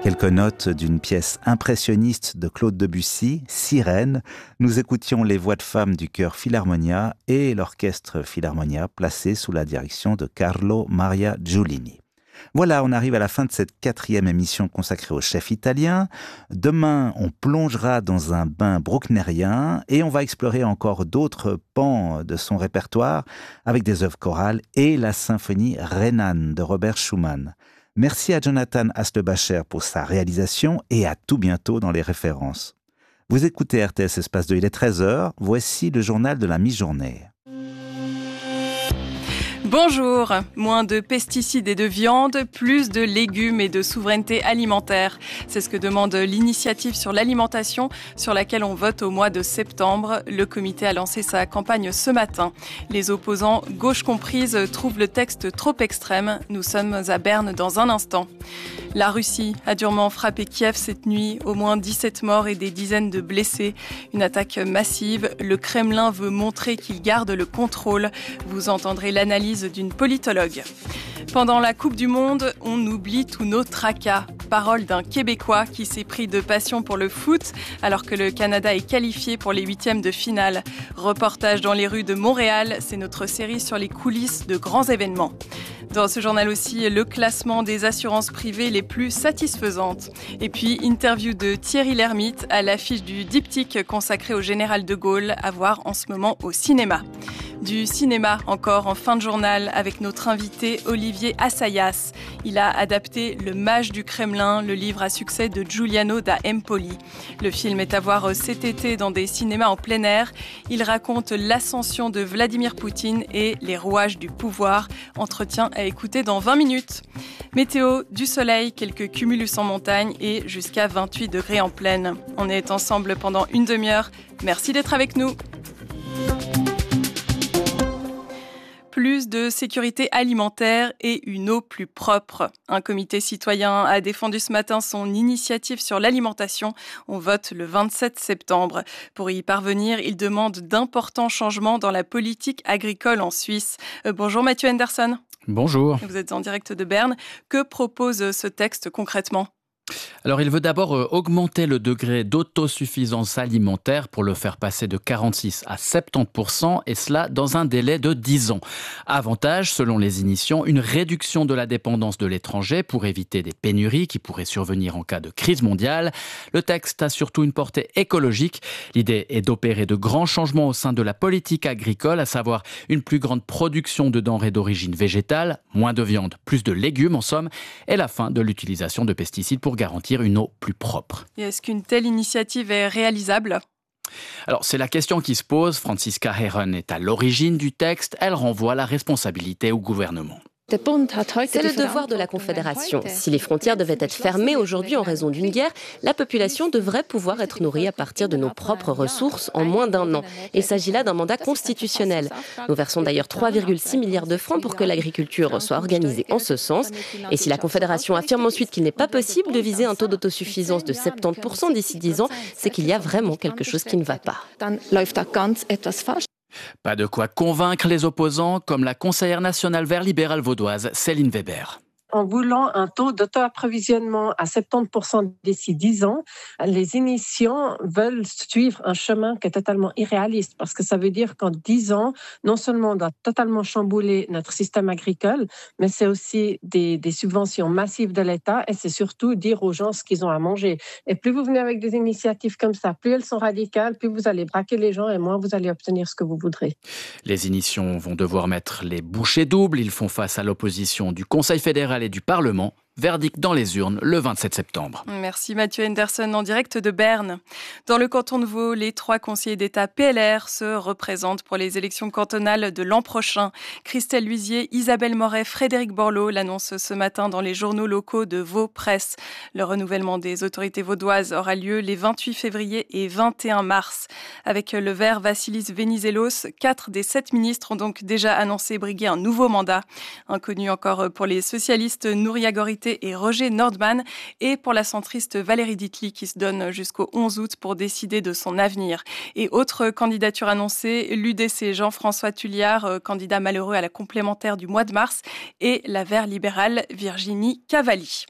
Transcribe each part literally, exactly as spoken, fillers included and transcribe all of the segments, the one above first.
quelques notes d'une pièce impressionniste de Claude Debussy, Sirène. Nous écoutions les voix de femmes du chœur Philharmonia et l'orchestre Philharmonia placé sous la direction de Carlo Maria Giulini. Voilà, on arrive à la fin de cette quatrième émission consacrée au chef italien. Demain, on plongera dans un bain brucknerien et on va explorer encore d'autres pans de son répertoire avec des œuvres chorales et la symphonie Renan de Robert Schumann. Merci à Jonathan Haslebacher pour sa réalisation et à tout bientôt dans les références. Vous écoutez R T S Espace deux, il est treize heures. Voici le journal de la mi-journée. Bonjour, moins de pesticides et de viande, plus de légumes et de souveraineté alimentaire. C'est ce que demande l'initiative sur l'alimentation sur laquelle on vote au mois de septembre. Le comité a lancé sa campagne ce matin. Les opposants, gauche comprise, trouvent le texte trop extrême. Nous sommes à Berne dans un instant. La Russie a durement frappé Kiev cette nuit, au moins dix-sept morts et des dizaines de blessés. Une attaque massive. Le Kremlin veut montrer qu'il garde le contrôle. Vous entendrez l'analyse d'une politologue. Pendant la Coupe du Monde, on oublie tous nos tracas. Parole d'un Québécois qui s'est pris de passion pour le foot alors que le Canada est qualifié pour les huitièmes de finale. Reportage dans les rues de Montréal, c'est notre série sur les coulisses de grands événements. Dans ce journal aussi, le classement des assurances privées les plus satisfaisantes. Et puis, interview de Thierry Lhermitte à l'affiche du diptyque consacré au général de Gaulle à voir en ce moment au cinéma. Du cinéma encore en fin de journal avec notre invité Olivier Assayas. Il a adapté Le Mage du Kremlin, le livre à succès de Giuliano da Empoli. Le film est à voir cet été dans des cinémas en plein air. Il raconte l'ascension de Vladimir Poutine et les rouages du pouvoir. Entretien à écouter dans vingt minutes. Météo, du soleil, quelques cumulus en montagne et jusqu'à vingt-huit degrés en plaine. On est ensemble pendant une demi-heure. Merci d'être avec nous. Plus de sécurité alimentaire et une eau plus propre. Un comité citoyen a défendu ce matin son initiative sur l'alimentation. On vote le vingt-sept septembre. Pour y parvenir, il demande d'importants changements dans la politique agricole en Suisse. Euh, bonjour Mathieu Henderson. Bonjour. Vous êtes en direct de Berne. Que propose ce texte concrètement ? Alors, il veut d'abord augmenter le degré d'autosuffisance alimentaire pour le faire passer de quarante-six à soixante-dix pour cent et cela dans un délai de dix ans. Avantage, selon les initiants, une réduction de la dépendance de l'étranger pour éviter des pénuries qui pourraient survenir en cas de crise mondiale. Le texte a surtout une portée écologique. L'idée est d'opérer de grands changements au sein de la politique agricole, à savoir une plus grande production de denrées d'origine végétale, moins de viande, plus de légumes en somme, et la fin de l'utilisation de pesticides pour garantir une eau plus propre. Et est-ce qu'une telle initiative est réalisable ? Alors, c'est la question qui se pose. Franziska Heeren est à l'origine du texte. Elle renvoie la responsabilité au gouvernement. C'est le devoir de la Confédération. Si les frontières devaient être fermées aujourd'hui en raison d'une guerre, la population devrait pouvoir être nourrie à partir de nos propres ressources en moins d'un an. Il s'agit là d'un mandat constitutionnel. Nous versons d'ailleurs trois virgule six milliards de francs pour que l'agriculture soit organisée en ce sens. Et si la Confédération affirme ensuite qu'il n'est pas possible de viser un taux d'autosuffisance de soixante-dix pour cent d'ici dix ans, c'est qu'il y a vraiment quelque chose qui ne va pas. Pas de quoi convaincre les opposants, comme la conseillère nationale vert libérale vaudoise, Céline Weber. En voulant un taux d'auto-approvisionnement à soixante-dix pour cent d'ici dix ans, les initiants veulent suivre un chemin qui est totalement irréaliste parce que ça veut dire qu'en dix ans, non seulement on doit totalement chambouler notre système agricole, mais c'est aussi des, des subventions massives de l'État et c'est surtout dire aux gens ce qu'ils ont à manger. Et plus vous venez avec des initiatives comme ça, plus elles sont radicales, plus vous allez braquer les gens et moins vous allez obtenir ce que vous voudrez. Les initiants vont devoir mettre les bouchées doubles. Ils font face à l'opposition du Conseil fédéral et du Parlement. Verdict dans les urnes le vingt-sept septembre. Merci Mathieu Henderson en direct de Berne. Dans le canton de Vaud, les trois conseillers d'État P L R se représentent pour les élections cantonales de l'an prochain. Christelle Luisier, Isabelle Moret, Frédéric Borloo l'annoncent ce matin dans les journaux locaux de Vaud Presse. Le renouvellement des autorités vaudoises aura lieu les vingt-huit février et vingt et un mars. Avec le vert Vassilis Venizelos, quatre des sept ministres ont donc déjà annoncé briguer un nouveau mandat. Inconnu encore pour les socialistes Nouria Gorité et Roger Nordman et pour la centriste Valérie Ditli qui se donne jusqu'au onze août pour décider de son avenir. Et autre candidature annoncée, l'U D C Jean-François Tulliard, candidat malheureux à la complémentaire du mois de mars, et la vert libérale Virginie Cavalli.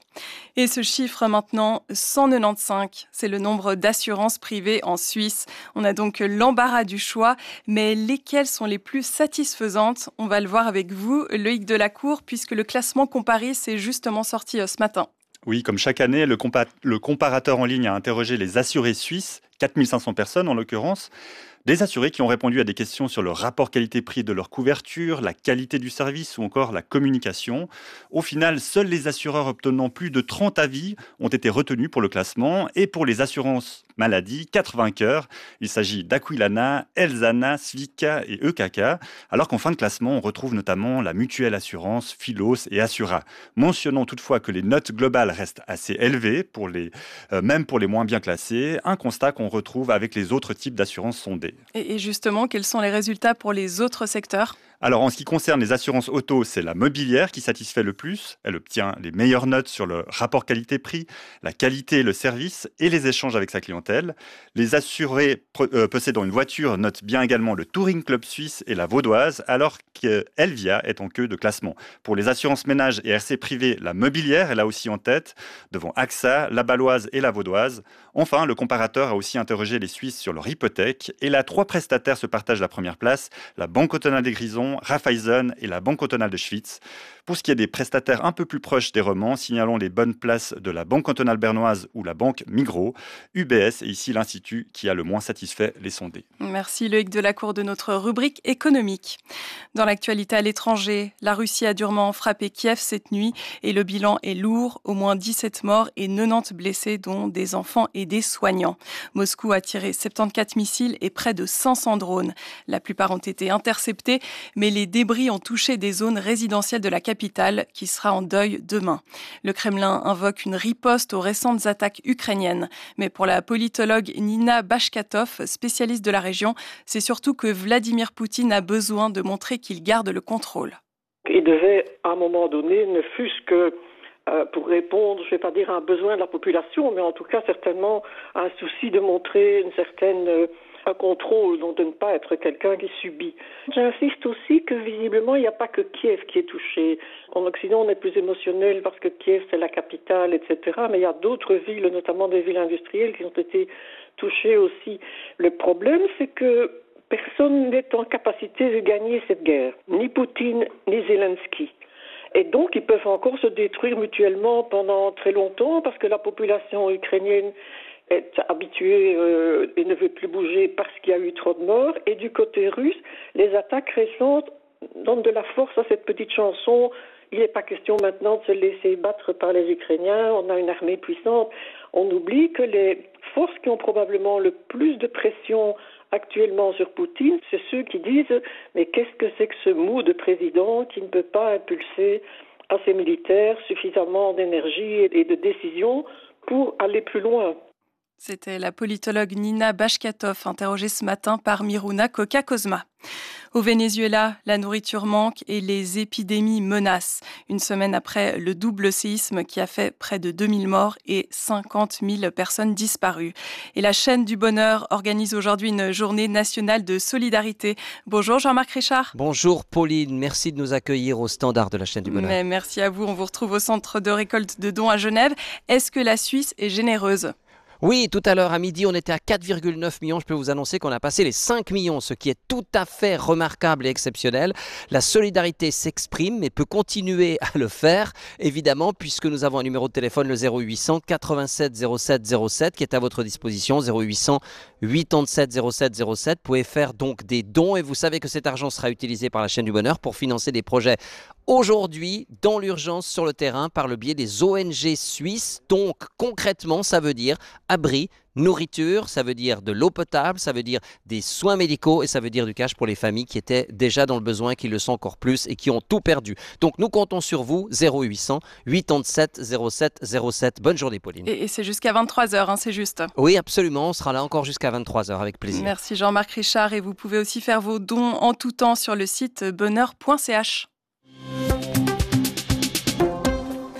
Et ce chiffre maintenant, cent quatre-vingt-quinze, c'est le nombre d'assurances privées en Suisse. On a donc l'embarras du choix, mais lesquelles sont les plus satisfaisantes? On va le voir avec vous, Loïc Delacour, puisque le classement Comparis est justement sorti ce matin. Oui, comme chaque année, le, compa- le comparateur en ligne a interrogé les assurés suisses, quatre mille cinq cents personnes en l'occurrence, des assurés qui ont répondu à des questions sur le rapport qualité-prix de leur couverture, la qualité du service ou encore la communication. Au final, seuls les assureurs obtenant plus de trente avis ont été retenus pour le classement. Et pour les assurances maladie, quatre vainqueurs. Il s'agit d'Aquilana, Elzana, Svika et E K K. Alors qu'en fin de classement, on retrouve notamment la Mutuelle Assurance, Philos et Assura. Mentionnons toutefois que les notes globales restent assez élevées, pour les, euh, même pour les moins bien classés. Un constat qu'on retrouve avec les autres types d'assurances sondées. Et justement, quels sont les résultats pour les autres secteurs ? Alors, en ce qui concerne les assurances auto, c'est la mobilière qui satisfait le plus. Elle obtient les meilleures notes sur le rapport qualité-prix, la qualité et le service et les échanges avec sa clientèle. Les assurés euh, possédant une voiture notent bien également le Touring Club Suisse et la Vaudoise, alors qu'Elvia est en queue de classement. Pour les assurances ménages et R C privées, la mobilière est là aussi en tête, devant AXA, la Baloise et la Vaudoise. Enfin, le comparateur a aussi interrogé les Suisses sur leur hypothèque. Et là, trois prestataires se partagent la première place, la Banque Cantonale des Grisons, Raiffeisen et la Banque Cantonale de Schwyz. Pour ce qui est des prestataires un peu plus proches des romans, signalons les bonnes places de la Banque Cantonale Bernoise ou la Banque Migros. U B S est ici l'institut qui a le moins satisfait les sondés. Merci Loïc Delacour de notre rubrique économique. Dans l'actualité à l'étranger, la Russie a durement frappé Kiev cette nuit et le bilan est lourd, au moins dix-sept morts et quatre-vingt-dix blessés, dont des enfants et des soignants. Moscou a tiré soixante-quatorze missiles et près de cinq cents drones. La plupart ont été interceptés, mais les débris ont touché des zones résidentielles de la capitale qui sera en deuil demain. Le Kremlin invoque une riposte aux récentes attaques ukrainiennes. Mais pour la politologue Nina Bashkatov, spécialiste de la région, c'est surtout que Vladimir Poutine a besoin de montrer qu'il garde le contrôle. Il devait, à un moment donné, ne fût-ce que euh, pour répondre, je ne vais pas dire à un besoin de la population, mais en tout cas certainement à un souci de montrer une certaine... Euh, un contrôle, donc de ne pas être quelqu'un qui subit. J'insiste aussi que visiblement, il n'y a pas que Kiev qui est touché. En Occident, on est plus émotionnel parce que Kiev, c'est la capitale, et cetera. Mais il y a d'autres villes, notamment des villes industrielles, qui ont été touchées aussi. Le problème, c'est que personne n'est en capacité de gagner cette guerre. Ni Poutine, ni Zelensky. Et donc, ils peuvent encore se détruire mutuellement pendant très longtemps parce que la population ukrainienne est habitué euh, et ne veut plus bouger parce qu'il y a eu trop de morts. Et du côté russe, les attaques récentes donnent de la force à cette petite chanson. Il n'est pas question maintenant de se laisser battre par les Ukrainiens. On a une armée puissante. On oublie que les forces qui ont probablement le plus de pression actuellement sur Poutine, c'est ceux qui disent « mais qu'est-ce que c'est que ce mou de président qui ne peut pas impulser à ses militaires suffisamment d'énergie et de décision pour aller plus loin ?» C'était la politologue Nina Bashkatov, interrogée ce matin par Miruna Coca-Cosma. Au Venezuela, la nourriture manque et les épidémies menacent. Une semaine après le double séisme qui a fait près de deux mille morts et cinquante mille personnes disparues. Et la chaîne du bonheur organise aujourd'hui une journée nationale de solidarité. Bonjour Jean-Marc Richard. Bonjour Pauline, merci de nous accueillir au standard de la chaîne du bonheur. Mais merci à vous, on vous retrouve au centre de récolte de dons à Genève. Est-ce que la Suisse est généreuse ? Oui, tout à l'heure à midi, on était à quatre virgule neuf millions. Je peux vous annoncer qu'on a passé les cinq millions, ce qui est tout à fait remarquable et exceptionnel. La solidarité s'exprime mais peut continuer à le faire, évidemment, puisque nous avons un numéro de téléphone, le zéro huit cents quatre-vingt-sept zéro sept zéro sept, qui est à votre disposition, zéro huit cents quatre-vingt-sept zéro sept zéro sept. Vous pouvez faire donc des dons et vous savez que cet argent sera utilisé par la chaîne du bonheur pour financer des projets aujourd'hui, dans l'urgence, sur le terrain, par le biais des O N G suisses. Donc, concrètement, ça veut dire abri, nourriture, ça veut dire de l'eau potable, ça veut dire des soins médicaux et ça veut dire du cash pour les familles qui étaient déjà dans le besoin, qui le sont encore plus et qui ont tout perdu. Donc, nous comptons sur vous, zéro huit cents quatre-vingt-sept zéro sept zéro sept. Bonne journée, Pauline. Et, et c'est jusqu'à vingt-trois heures, hein, c'est juste. Oui, absolument. On sera là encore jusqu'à vingt-trois heures, avec plaisir. Merci Jean-Marc Richard. Et vous pouvez aussi faire vos dons en tout temps sur le site bonheur point c h.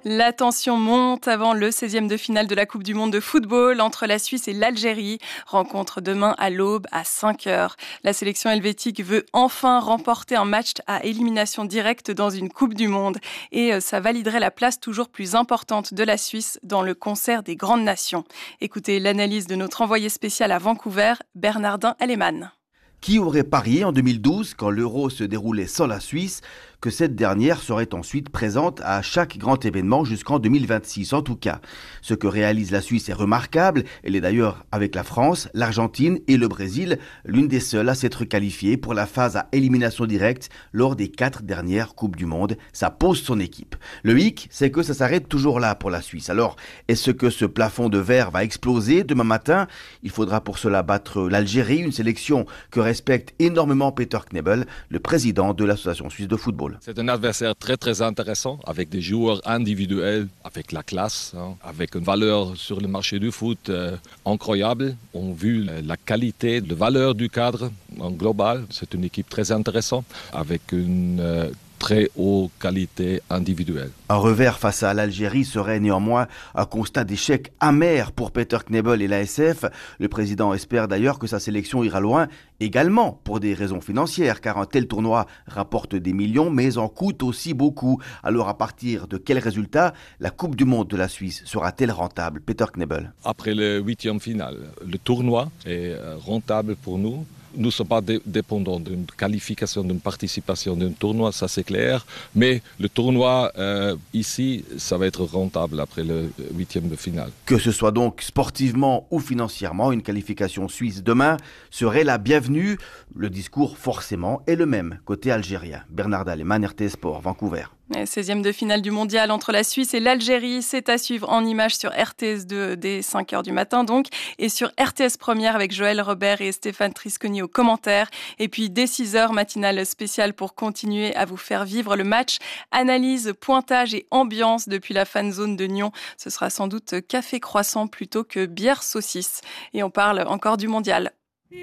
La tension monte avant le seizième de finale de la Coupe du Monde de football entre la Suisse et l'Algérie. Rencontre demain à l'aube à cinq heures. La sélection helvétique veut enfin remporter un match à élimination directe dans une Coupe du Monde. Et ça validerait la place toujours plus importante de la Suisse dans le concert des grandes nations. Écoutez l'analyse de notre envoyé spécial à Vancouver, Bernardin Allemann. Qui aurait parié en deux mille douze, quand l'Euro se déroulait sans la Suisse, que cette dernière serait ensuite présente à chaque grand événement jusqu'en deux mille vingt-six en tout cas. Ce que réalise la Suisse est remarquable. Elle est d'ailleurs, avec la France, l'Argentine et le Brésil, l'une des seules à s'être qualifiée pour la phase à élimination directe lors des quatre dernières Coupes du Monde. Ça pose son équipe. Le hic, c'est que ça s'arrête toujours là pour la Suisse. Alors, est-ce que ce plafond de verre va exploser demain matin? Il faudra pour cela battre l'Algérie, une sélection que respecte énormément Peter Knebel, le président de l'Association suisse de football. C'est un adversaire très très intéressant, avec des joueurs individuels, avec la classe, hein, avec une valeur sur le marché du foot euh, incroyable. On a vu la qualité, la valeur du cadre en global. C'est une équipe très intéressante, avec une euh, très haute qualité individuelle. Un revers face à l'Algérie serait néanmoins un constat d'échec amer pour Peter Knebel et l'A S F. Le président espère d'ailleurs que sa sélection ira loin, également pour des raisons financières, car un tel tournoi rapporte des millions, mais en coûte aussi beaucoup. Alors à partir de quel résultat la Coupe du Monde de la Suisse sera-t-elle rentable? Peter Knebel. Après le huitième final, le tournoi est rentable pour nous. Nous ne sommes pas dé- dépendants d'une qualification, d'une participation d'un tournoi, ça c'est clair. Mais le tournoi, euh, ici, ça va être rentable après le huitième de finale. Que ce soit donc sportivement ou financièrement, une qualification suisse demain serait la bienvenue. Le discours, forcément, est le même côté algérien. Bernard Allemann, R T S Sport, Vancouver. seizième de finale du mondial entre la Suisse et l'Algérie, c'est à suivre en images sur R T S deux dès cinq heures du matin donc, et sur R T S Première avec Joël Robert et Stéphane Trisconi aux commentaires. Et puis dès six heures, matinale spéciale pour continuer à vous faire vivre le match. Analyse, pointage et ambiance depuis la fan zone de Nyon. Ce sera sans doute café croissant plutôt que bière saucisse. Et on parle encore du mondial.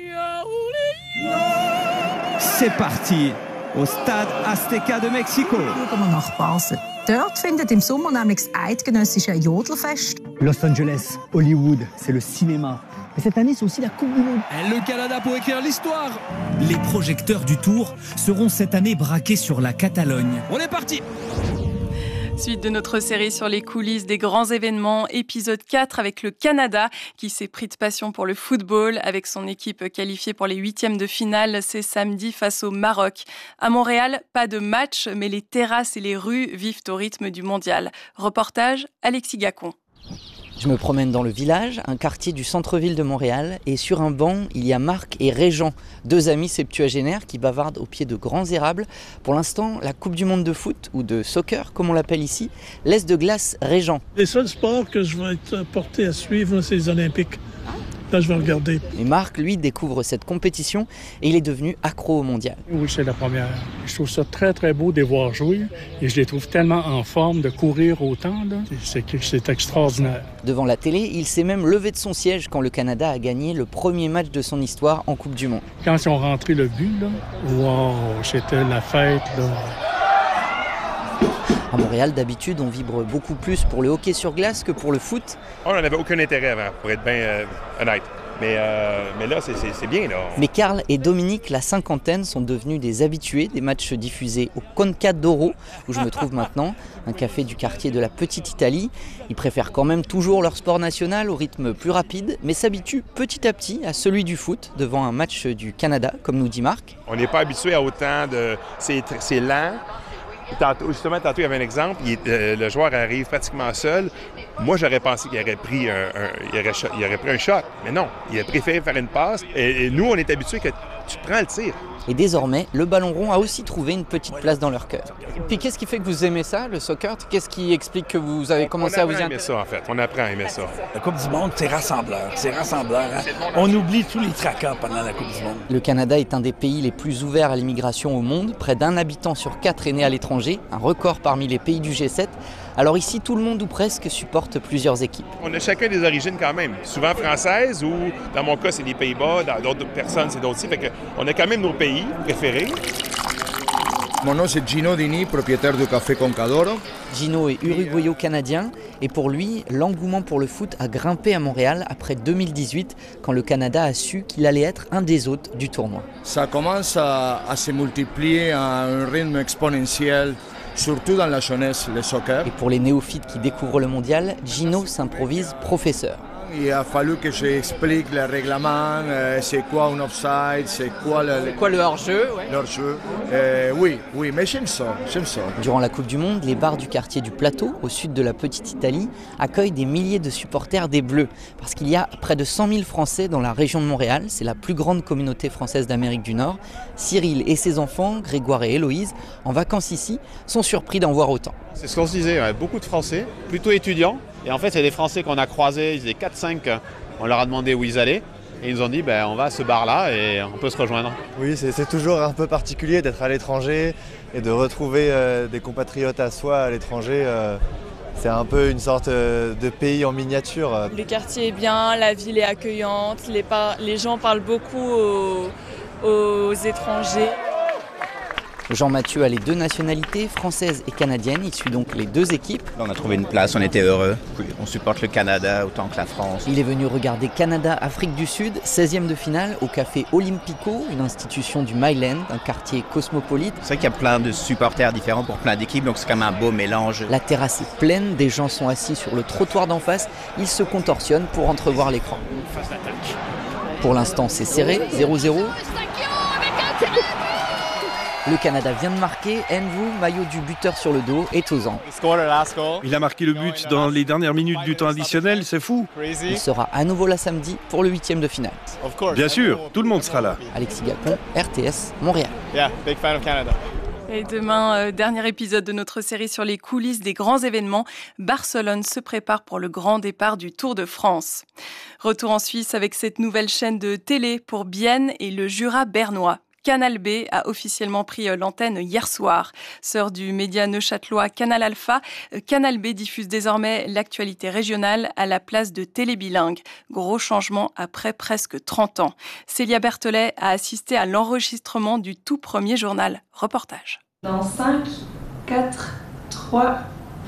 C'est parti au Stade Azteca de Mexico. Schauen wir nach Basel. Dort findet im Sommer nämlich das eidgenössische Jodelfest. Los Angeles, Hollywood, c'est le cinéma. Et cette année, c'est aussi la Coupe du Monde. Le Canada pour écrire l'histoire. Les projecteurs du Tour seront cette année braqués sur la Catalogne. On est parti. Suite de notre série sur les coulisses des grands événements, épisode quatre avec le Canada qui s'est pris de passion pour le football avec son équipe qualifiée pour les huitièmes de finale. C'est samedi face au Maroc. À Montréal, pas de match, mais les terrasses et les rues vivent au rythme du mondial. Reportage, Alexis Gacon. Je me promène dans le village, un quartier du centre-ville de Montréal, et sur un banc, il y a Marc et Régent, deux amis septuagénaires qui bavardent au pied de grands érables. Pour l'instant, la Coupe du Monde de foot, ou de soccer comme on l'appelle ici, laisse de glace Régent. Les seuls sports que je vais être porté à suivre, c'est les Olympiques. Là, je vais regarder. Et Marc, lui, découvre cette compétition et il est devenu accro au mondial. Oui, c'est la première. Je trouve ça très, très beau de les voir jouer et je les trouve tellement en forme de courir autant. Là. C'est, c'est extraordinaire. Devant la télé, il s'est même levé de son siège quand le Canada a gagné le premier match de son histoire en Coupe du Monde. Quand ils ont rentré le but, là, wow, c'était la fête. Là. À Montréal, d'habitude, on vibre beaucoup plus pour le hockey sur glace que pour le foot. On n'en avait aucun intérêt avant, pour être bien euh, honnête. Mais, euh, mais là, c'est, c'est, c'est bien. Là. Mais Carl et Dominique, la cinquantaine, sont devenus des habitués des matchs diffusés au Conca d'Oro, où je me trouve maintenant, un café du quartier de la Petite Italie. Ils préfèrent quand même toujours leur sport national au rythme plus rapide, mais s'habituent petit à petit à celui du foot devant un match du Canada, comme nous dit Marc. On n'est pas habitué à autant de... C'est, c'est lent. Tantôt, justement, tantôt, il y avait un exemple. Il, euh, le joueur arrive pratiquement seul. Moi, j'aurais pensé qu'il aurait pris un, un, il aurait, il aurait pris un shot. Mais non, il a préféré faire une passe. Et, et nous, on est habitués que tu prends le tir. Et désormais, le ballon rond a aussi trouvé une petite place dans leur cœur. Puis qu'est-ce qui fait que vous aimez ça, le soccer? Qu'est-ce qui explique que vous avez commencé à vous y intéresser? On apprend à aimer ça, en fait. On apprend à aimer ça. La Coupe du Monde, c'est rassembleur. C'est rassembleur. Hein? On oublie tous les tracas pendant la Coupe du Monde. Le Canada est un des pays les plus ouverts à l'immigration au monde. Près d'un habitant sur quatre est né à l'étranger, un record parmi les pays du G sept. Alors ici, tout le monde ou presque supporte plusieurs équipes. On a chacun des origines quand même, souvent françaises ou, dans mon cas, c'est les Pays-Bas, dans d'autres personnes, c'est d'autres aussi. Fait qu'on a quand même nos pays préférés. Mon nom c'est Gino Dini, propriétaire du café Concadoro. Gino est uruguayo-canadien et pour lui, l'engouement pour le foot a grimpé à Montréal après deux mille dix-huit quand le Canada a su qu'il allait être un des hôtes du tournoi. Ça commence à, à se multiplier à un rythme exponentiel, surtout dans la jeunesse, le soccer. Et pour les néophytes qui découvrent le mondial, Gino s'improvise professeur. Il a fallu que j'explique le règlement, euh, c'est quoi un offside, c'est quoi le, c'est quoi le hors-jeu. Ouais. Le hors-jeu. Euh, oui, oui, mais j'aime ça, j'aime ça. Durant la Coupe du Monde, les bars du quartier du Plateau, au sud de la petite Italie, accueillent des milliers de supporters des Bleus. Parce qu'il y a près de cent mille Français dans la région de Montréal, c'est la plus grande communauté française d'Amérique du Nord. Cyril et ses enfants, Grégoire et Héloïse, en vacances ici, sont surpris d'en voir autant. C'est ce qu'on se disait, ouais, beaucoup de Français, plutôt étudiants. Et en fait, c'est des Français qu'on a croisés, ils étaient quatre cinq, on leur a demandé où ils allaient. Et ils nous ont dit, ben, on va à ce bar-là et on peut se rejoindre. Oui, c'est, c'est toujours un peu particulier d'être à l'étranger et de retrouver euh, des compatriotes à soi à l'étranger. Euh, c'est un peu une sorte euh, de pays en miniature. Le quartier est bien, la ville est accueillante, les, par- les gens parlent beaucoup aux, aux étrangers. Jean-Mathieu a les deux nationalités, française et canadienne. Il suit donc les deux équipes. On a trouvé une place, on était heureux. On supporte le Canada autant que la France. Il est venu regarder Canada-Afrique du Sud, seizième de finale au café Olympico, une institution du Myland, un quartier cosmopolite. C'est vrai qu'il y a plein de supporters différents pour plein d'équipes, donc c'est quand même un beau mélange. La terrasse est pleine, des gens sont assis sur le trottoir d'en face. Ils se contorsionnent pour entrevoir l'écran. Pour l'instant, c'est serré, zéro zéro. Le Canada vient de marquer, Envou, maillot du buteur sur le dos, est aux anges. Il a marqué le but dans les dernières minutes du temps additionnel, c'est fou. Il sera à nouveau là samedi pour le huitième de finale. Bien sûr, tout le monde sera là. Alexis Gacon, R T S, Montréal. Yeah, big fan of Canada. Et demain, euh, dernier épisode de notre série sur les coulisses des grands événements. Barcelone se prépare pour le grand départ du Tour de France. Retour en Suisse avec cette nouvelle chaîne de télé pour Bienne et le Jura bernois. Canal B a officiellement pris l'antenne hier soir. Sœur du média neuchâtelois Canal Alpha, Canal B diffuse désormais l'actualité régionale à la place de télé bilingue. Gros changement après presque trente ans. Célia Berthollet a assisté à l'enregistrement du tout premier journal. Reportage. Dans cinq, quatre, trois...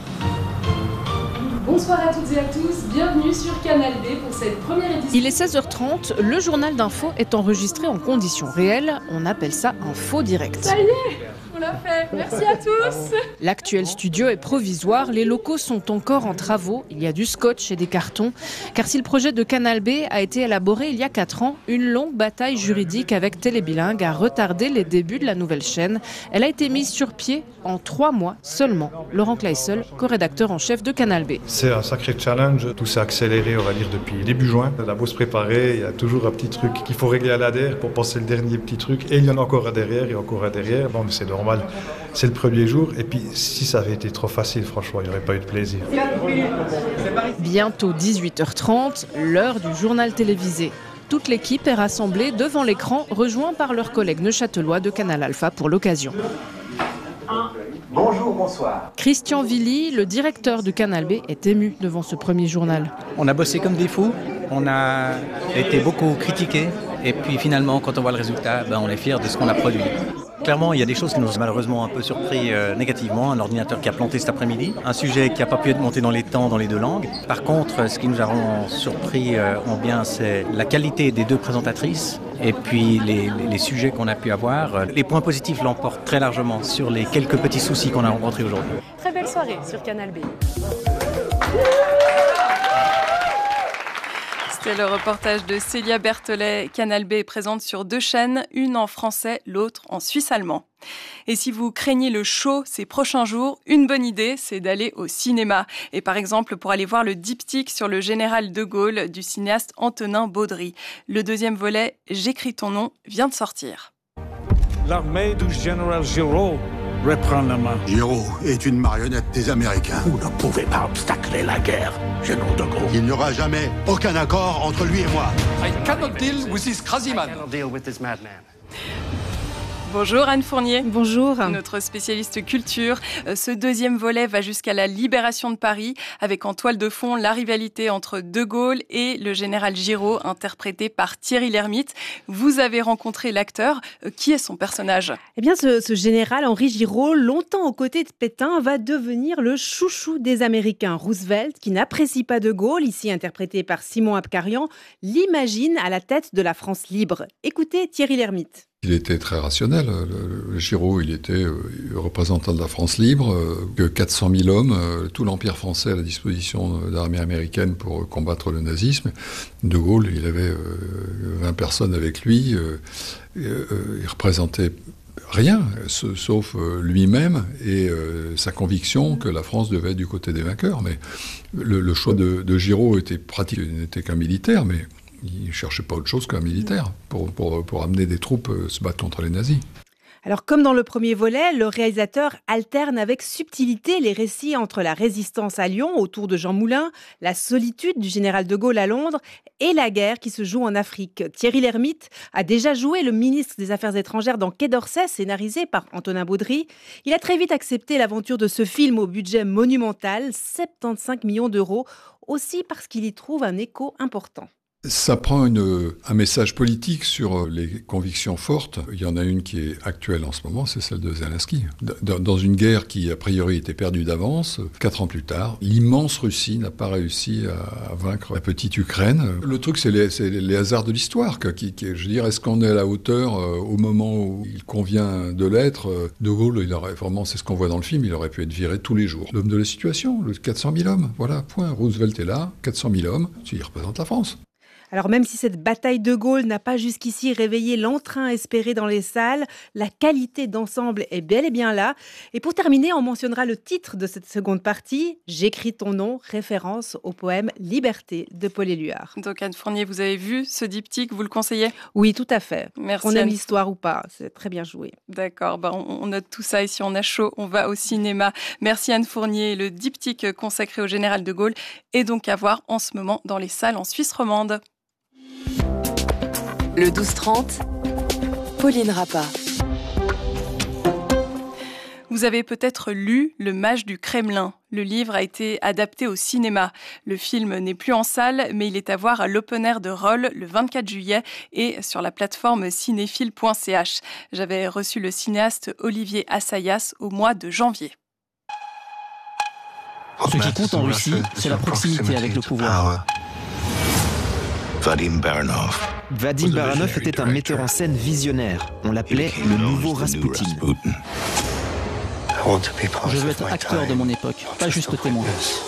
Bonsoir à toutes et à tous, bienvenue sur Canal B pour cette première édition. Il est seize heures trente, le journal d'info est enregistré en conditions réelles, on appelle ça un faux direct. Ça y est, on l'a fait, merci à tous. L'actuel studio est provisoire, les locaux sont encore en travaux, il y a du scotch et des cartons. Car si le projet de Canal B a été élaboré il y a quatre ans, une longue bataille juridique avec Télébilingue a retardé les débuts de la nouvelle chaîne. Elle a été mise sur pied en trois mois seulement. Laurent Kleissel, co-rédacteur en chef de Canal B. C'est un sacré challenge, tout s'est accéléré, on va dire, depuis début juin. On a beau se préparer, il y a toujours un petit truc qu'il faut régler à la derrière pour passer le dernier petit truc. Et il y en a encore un derrière et encore un derrière. Bon, mais c'est normal, c'est le premier jour. Et puis, si ça avait été trop facile, franchement, il n'y aurait pas eu de plaisir. Bientôt dix-huit heures trente, l'heure du journal télévisé. Toute l'équipe est rassemblée devant l'écran, rejoint par leurs collègues neuchâtelois de Canal Alpha pour l'occasion. Bonjour, bonsoir. Christian Villy, le directeur du Canal B, est ému devant ce premier journal. On a bossé comme des fous, on a été beaucoup critiqués et puis finalement quand on voit le résultat, ben, on est fiers de ce qu'on a produit. Clairement, il y a des choses qui nous ont malheureusement un peu surpris euh, négativement. Un ordinateur qui a planté cet après-midi, un sujet qui n'a pas pu être monté dans les temps dans les deux langues. Par contre, ce qui nous a vraiment surpris euh, en bien, c'est la qualité des deux présentatrices et puis les, les, les sujets qu'on a pu avoir. Les points positifs l'emportent très largement sur les quelques petits soucis qu'on a rencontrés aujourd'hui. Très belle soirée sur Canal B. C'était le reportage de Célia Berthollet. Canal B est présente sur deux chaînes, une en français, l'autre en suisse-allemand. Et si vous craignez le chaud ces prochains jours, une bonne idée, c'est d'aller au cinéma. Et par exemple, pour aller voir le diptyque sur le général de Gaulle du cinéaste Antonin Baudry. Le deuxième volet, J'écris ton nom, vient de sortir. L'armée du général Giraud reprend la main. Giraud est une marionnette des Américains. Vous ne pouvez pas obstacler la guerre, général de Gaulle. Il n'y aura jamais aucun accord entre lui et moi. I cannot deal with this crazy man. Bonjour Anne Fournier. Bonjour. Notre spécialiste culture. Ce deuxième volet va jusqu'à la libération de Paris, avec en toile de fond la rivalité entre De Gaulle et le général Giraud, interprété par Thierry Lhermitte. Vous avez rencontré l'acteur. Qui est son personnage ? Eh bien, ce, ce général Henri Giraud, longtemps aux côtés de Pétain, va devenir le chouchou des Américains. Roosevelt, qui n'apprécie pas De Gaulle, ici interprété par Simon Abkarian, l'imagine à la tête de la France libre. Écoutez Thierry Lhermitte. Il était très rationnel. Le, le Giraud, il était euh, représentant de la France libre, euh, que quatre cent mille hommes, euh, tout l'Empire français à la disposition de l'armée américaine pour combattre le nazisme. De Gaulle, il avait euh, vingt personnes avec lui. Euh, euh, il représentait rien, sauf lui-même et euh, sa conviction que la France devait être du côté des vainqueurs. Mais le, le choix de, de Giraud était pratique, il n'était qu'un militaire, mais il ne cherchait pas autre chose qu'un militaire pour, pour, pour amener des troupes se battre contre les nazis. Alors, comme dans le premier volet, le réalisateur alterne avec subtilité les récits entre la résistance à Lyon, autour de Jean Moulin, la solitude du général de Gaulle à Londres et la guerre qui se joue en Afrique. Thierry Lhermitte a déjà joué le ministre des Affaires étrangères dans Quai d'Orsay, scénarisé par Antonin Baudry. Il a très vite accepté l'aventure de ce film au budget monumental, soixante-quinze millions d'euros, aussi parce qu'il y trouve un écho important. Ça prend une, un message politique sur les convictions fortes. Il y en a une qui est actuelle en ce moment, c'est celle de Zelensky. Dans une guerre qui, a priori, était perdue d'avance, quatre ans plus tard, l'immense Russie n'a pas réussi à vaincre la petite Ukraine. Le truc, c'est les, c'est les hasards de l'histoire. Qui, qui, je veux dire, est-ce qu'on est à la hauteur euh, au moment où il convient de l'être ? De Gaulle, il aurait, vraiment, c'est ce qu'on voit dans le film, il aurait pu être viré tous les jours. L'homme de la situation, le quatre cent mille hommes, voilà, point. Roosevelt est là, quatre cent mille hommes, il représente la France. Alors même si cette bataille de Gaulle n'a pas jusqu'ici réveillé l'entrain espéré dans les salles, la qualité d'ensemble est bel et bien là. Et pour terminer, on mentionnera le titre de cette seconde partie, « J'écris ton nom », référence au poème « Liberté » de Paul Éluard. Donc Anne Fournier, vous avez vu ce diptyque, vous le conseillez ? Oui, tout à fait. Merci. On aime Anne... l'histoire ou pas, c'est très bien joué. D'accord, bah on, on note tout ça et si on a chaud, on va au cinéma. Merci Anne Fournier. Le diptyque consacré au général de Gaulle est donc à voir en ce moment dans les salles en Suisse romande. Le douze trente, Pauline Rappa. Vous avez peut-être lu Le Mage du Kremlin. Le livre a été adapté au cinéma. Le film n'est plus en salle, mais il est à voir à l'Open Air de Rolle le vingt-quatre juillet et sur la plateforme cinéphile point c h. J'avais reçu le cinéaste Olivier Assayas au mois de janvier. Ce qui compte en Russie, c'est la proximité avec le pouvoir. Vadim Baranov. Vadim Baranov était un metteur en scène visionnaire. On l'appelait le nouveau Rasputin. Je veux être acteur de mon époque, pas juste témoin.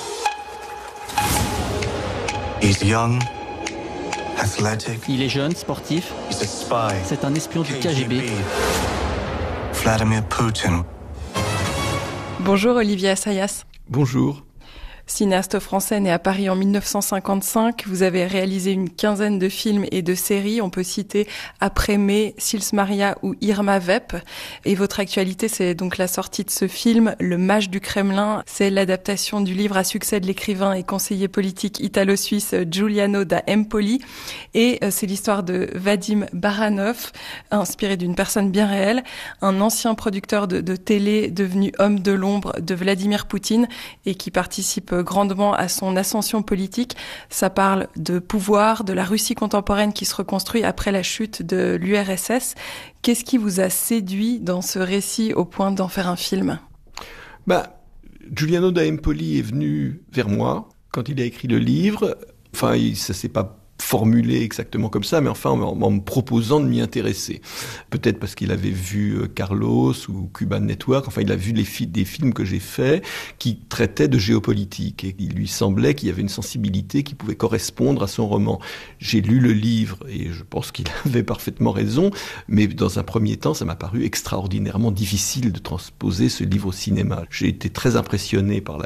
Il est jeune, sportif. C'est un espion du K G B. Vladimir Poutine. Bonjour Olivier Assayas. Bonjour. Cinéaste français né à Paris en mille neuf cent cinquante-cinq, vous avez réalisé une quinzaine de films et de séries. On peut citer Après mai, Sils Maria ou Irma Vep. Et votre actualité, c'est donc la sortie de ce film, Le Mage du Kremlin. C'est l'adaptation du livre à succès de l'écrivain et conseiller politique italo-suisse Giuliano da Empoli. Et c'est l'histoire de Vadim Baranov, inspiré d'une personne bien réelle, un ancien producteur de, de télé devenu homme de l'ombre de Vladimir Poutine et qui participe grandement à son ascension politique. Ça parle de pouvoir, de la Russie contemporaine qui se reconstruit après la chute de l'U R S S. Qu'est-ce qui vous a séduit dans ce récit au point d'en faire un film ? Bah, Giuliano da Empoli est venu vers moi quand il a écrit le livre. Enfin, il, ça s'est pas formulé exactement comme ça, mais enfin en, en me proposant de m'y intéresser. Peut-être parce qu'il avait vu euh, Carlos ou Cuban Network, enfin il a vu les fi- des films que j'ai faits qui traitaient de géopolitique et il lui semblait qu'il y avait une sensibilité qui pouvait correspondre à son roman. J'ai lu le livre et je pense qu'il avait parfaitement raison, mais dans un premier temps, ça m'a paru extraordinairement difficile de transposer ce livre au cinéma. J'ai été très impressionné par la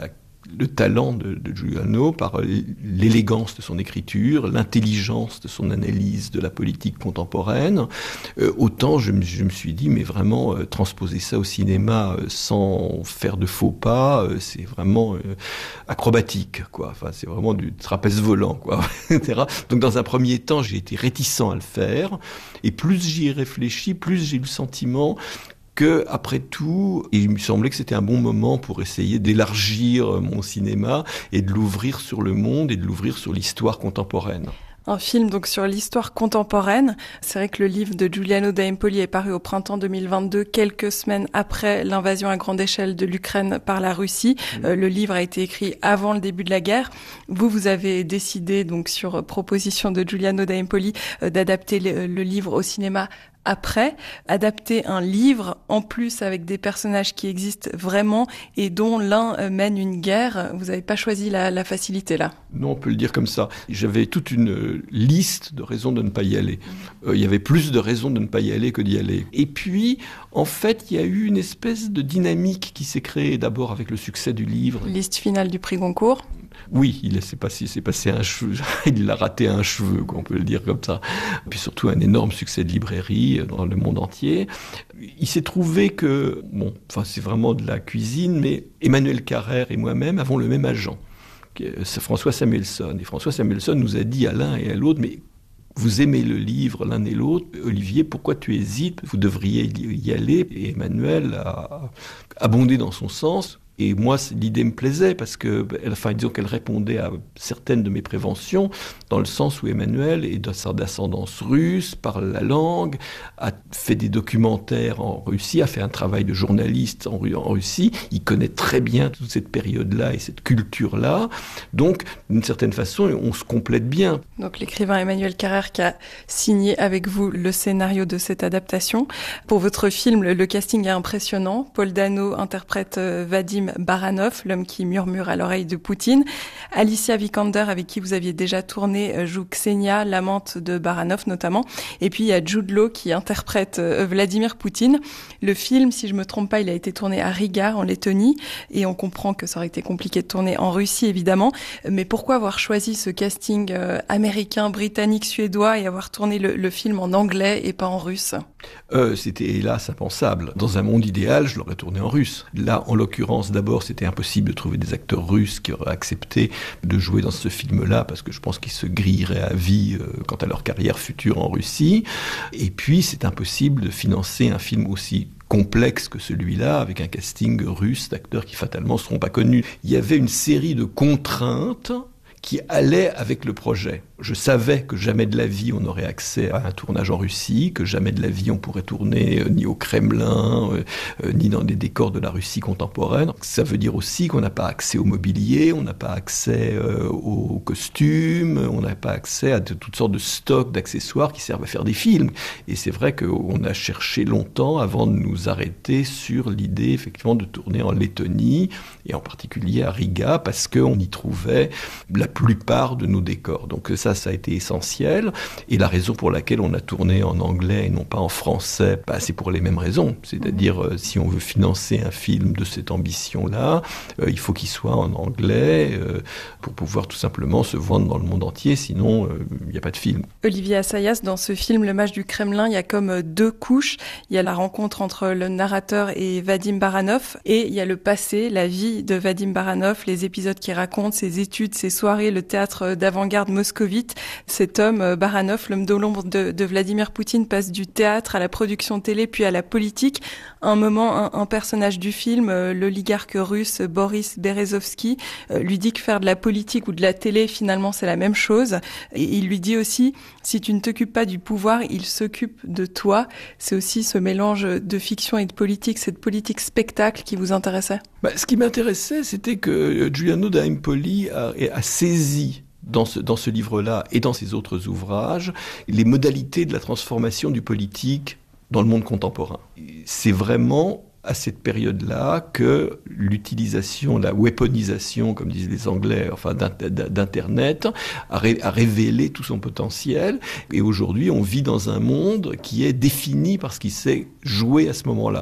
le talent de, de Giuliano par l'élégance de son écriture, l'intelligence de son analyse de la politique contemporaine. Euh, autant je me, je me suis dit, mais vraiment, euh, transposer ça au cinéma euh, sans faire de faux pas, euh, c'est vraiment euh, acrobatique, quoi. Enfin, c'est vraiment du trapèze volant, quoi, et cetera. Donc, dans un premier temps, j'ai été réticent à le faire. Et plus j'y ai réfléchi, plus j'ai eu le sentiment que, après tout, il me semblait que c'était un bon moment pour essayer d'élargir mon cinéma et de l'ouvrir sur le monde et de l'ouvrir sur l'histoire contemporaine. Un film donc sur l'histoire contemporaine. C'est vrai que le livre de Giuliano da Empoli est paru au printemps deux mille vingt-deux, quelques semaines après l'invasion à grande échelle de l'Ukraine par la Russie. Mmh. Euh, le livre a été écrit avant le début de la guerre. Vous, vous avez décidé, donc sur proposition de Giuliano da Empoli, euh, d'adapter le, le livre au cinéma après, adapter un livre en plus avec des personnages qui existent vraiment et dont l'un mène une guerre. Vous n'avez pas choisi la, la facilité là. Non, on peut le dire comme ça. J'avais toute une liste de raisons de ne pas y aller. Euh, il y avait plus de raisons de ne pas y aller que d'y aller. Et puis, en fait, il y a eu une espèce de dynamique qui s'est créée d'abord avec le succès du livre. Liste finale du prix Goncourt. Oui, il s'est passé, s'est passé un cheveu, il l'a raté un cheveu, quoi, on peut le dire comme ça. Puis surtout un énorme succès de librairie dans le monde entier. Il s'est trouvé que, bon, enfin c'est vraiment de la cuisine, mais Emmanuel Carrère et moi-même avons le même agent, c'est François Samuelson. Et François Samuelson nous a dit à l'un et à l'autre, mais vous aimez le livre l'un et l'autre, Olivier, pourquoi tu hésites? Vous devriez y aller. Et Emmanuel a abondé dans son sens. Et moi, l'idée me plaisait parce que, enfin, disons qu'elle répondait à certaines de mes préventions, dans le sens où Emmanuel est d'ascendance russe, parle la langue, a fait des documentaires en Russie, a fait un travail de journaliste en, en Russie. Il connaît très bien toute cette période-là et cette culture-là. Donc, d'une certaine façon, on se complète bien. Donc, l'écrivain Emmanuel Carrère qui a signé avec vous le scénario de cette adaptation. Pour votre film, le, le casting est impressionnant. Paul Dano interprète euh, Vadim Baranov, l'homme qui murmure à l'oreille de Poutine. Alicia Vikander, avec qui vous aviez déjà tourné, joue Ksenia, l'amante de Baranov notamment. Et puis il y a Jude Law qui interprète Vladimir Poutine. Le film, si je me trompe pas, il a été tourné à Riga, en Lettonie. Et on comprend que ça aurait été compliqué de tourner en Russie, évidemment. Mais pourquoi avoir choisi ce casting américain, britannique, suédois et avoir tourné le, le film en anglais et pas en russe ? euh, C'était hélas impensable. Dans un monde idéal, je l'aurais tourné en russe. Là, en l'occurrence, d'abord, c'était impossible de trouver des acteurs russes qui auraient accepté de jouer dans ce film-là, parce que je pense qu'ils se grilleraient à vie euh, quant à leur carrière future en Russie. Et puis, c'est impossible de financer un film aussi complexe que celui-là, avec un casting russe d'acteurs qui fatalement ne seront pas connus. Il y avait une série de contraintes qui allaient avec le projet. Je savais que jamais de la vie on aurait accès à un tournage en Russie, que jamais de la vie on pourrait tourner euh, ni au Kremlin, euh, euh, ni dans des décors de la Russie contemporaine. Ça veut dire aussi qu'on n'a pas accès au mobilier, on n'a pas accès euh, aux costumes, on n'a pas accès à de, toutes sortes de stocks d'accessoires qui servent à faire des films. Et c'est vrai qu'on a cherché longtemps avant de nous arrêter sur l'idée effectivement de tourner en Lettonie, et en particulier à Riga, parce qu'on y trouvait la plupart de nos décors. Donc ça, ça a été essentiel. Et la raison pour laquelle on a tourné en anglais et non pas en français, bah, c'est pour les mêmes raisons. C'est-à-dire, euh, si on veut financer un film de cette ambition-là, euh, il faut qu'il soit en anglais euh, pour pouvoir tout simplement se vendre dans le monde entier. Sinon, il euh, n'y a pas de film. Olivier Assayas, dans ce film, Le Mage du Kremlin, il y a comme deux couches. Il y a la rencontre entre le narrateur et Vadim Baranov. Et il y a le passé, la vie de Vadim Baranov, les épisodes qu'il raconte, ses études, ses soirées, le théâtre d'avant-garde moscovite. Cet homme, Baranov, l'homme de l'ombre de, de Vladimir Poutine, passe du théâtre à la production télé, puis à la politique. Un moment, un, un personnage du film, l'oligarque russe Boris Berezovsky, lui dit que faire de la politique ou de la télé, finalement, c'est la même chose. Et il lui dit aussi, si tu ne t'occupes pas du pouvoir, il s'occupe de toi. C'est aussi ce mélange de fiction et de politique, cette politique spectacle qui vous intéressait ? Bah, ce qui m'intéressait, c'était que Giuliano da Empoli a, a saisi dans ce, dans ce livre-là et dans ses autres ouvrages, les modalités de la transformation du politique dans le monde contemporain. C'est vraiment à cette période-là que l'utilisation, la weaponisation, comme disent les Anglais, enfin d'Internet, a, ré, a révélé tout son potentiel. Et aujourd'hui, on vit dans un monde qui est défini par ce qui s'est joué à ce moment-là.